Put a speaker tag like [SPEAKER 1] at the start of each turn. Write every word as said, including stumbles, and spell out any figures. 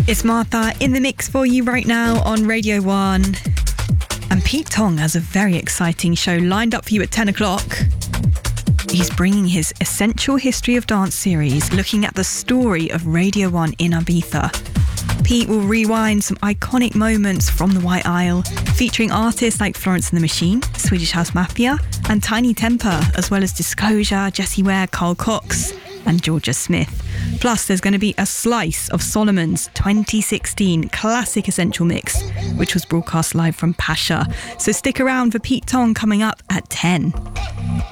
[SPEAKER 1] It's Martha in the mix for you right now on Radio one. And Pete Tong has a very exciting show lined up for you at ten o'clock. He's bringing his Essential History of Dance series, looking at the story of Radio one in Ibiza. Pete will rewind some iconic moments from the White Isle, featuring artists like Florence and the Machine, Swedish House Mafia, and Tiny Temper, as well as Disclosure, Jessie Ware, Carl Cox, and Georgia Smith. Plus, there's going to be a slice of Solomon's twenty sixteen classic Essential Mix, which was broadcast live from Pasha. So stick around for Pete Tong coming up at ten.